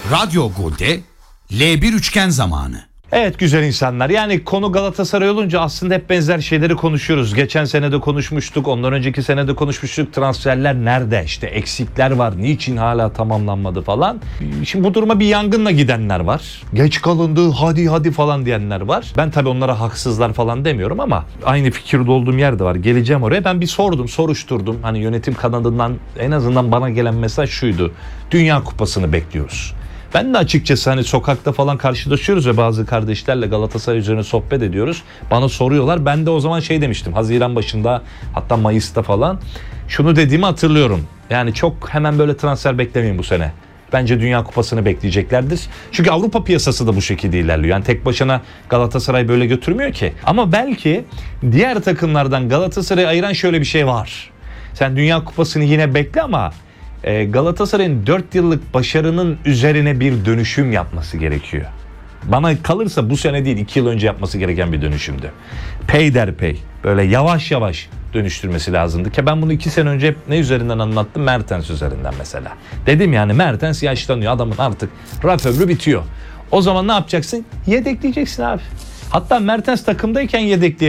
Radyo Gol'de L1 üçgen zamanı. Evet güzel insanlar, yani konu Galatasaray olunca aslında hep benzer şeyleri konuşuyoruz. Geçen sene de konuşmuştuk, ondan önceki sene de konuşmuştuk. Transferler nerede, işte eksikler var, niçin hala tamamlanmadı falan. Şimdi bu duruma bir yangınla gidenler var. Geç kalındı, hadi falan diyenler var. Ben tabii onlara haksızlar falan demiyorum ama aynı fikirde olduğum yer de var. Geleceğim oraya. Ben bir soruşturdum. Hani yönetim kanadından en azından bana gelen mesaj şuydu: Dünya Kupası'nı bekliyoruz. Ben de açıkçası hani sokakta falan karşılaşıyoruz ve bazı kardeşlerle Galatasaray üzerine sohbet ediyoruz. Bana soruyorlar. Ben de o zaman şey demiştim. Haziran başında, hatta Mayıs'ta falan şunu dediğimi hatırlıyorum. Yani çok hemen böyle transfer beklemeyin bu sene. Bence Dünya Kupası'nı bekleyeceklerdir. Çünkü Avrupa piyasası da bu şekilde ilerliyor. Yani tek başına Galatasaray böyle götürmüyor ki. Ama belki diğer takımlardan Galatasaray'ı ayıran şöyle bir şey var. Sen Dünya Kupası'nı yine bekle ama Galatasaray'ın 4 yıllık başarının üzerine bir dönüşüm yapması gerekiyor. Bana kalırsa bu sene değil, 2 yıl önce yapması gereken bir dönüşümdü. Peyderpey, böyle yavaş yavaş dönüştürmesi lazımdı. Ki ben bunu 2 sene önce hep ne üzerinden anlattım? Mertens üzerinden mesela. Dedim yani Mertens yaşlanıyor, adamın artık raf ömrü bitiyor. O zaman ne yapacaksın? Yedekleyeceksin abi. Hatta Mertens takımdayken yedekleyeceksin.